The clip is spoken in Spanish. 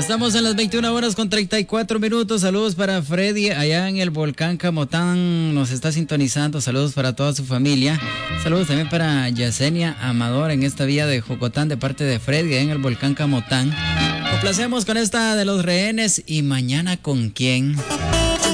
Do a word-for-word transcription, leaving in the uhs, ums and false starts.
Estamos en las veintiuna horas con treinta y cuatro minutos. Saludos para Freddy allá en el volcán Camotán. Nos está sintonizando. Saludos para toda su familia. Saludos también para Yesenia Amador en esta vía de Jocotán de parte de Freddy allá en el volcán Camotán. Complacemos con esta de los rehenes. ¿Y mañana con quién?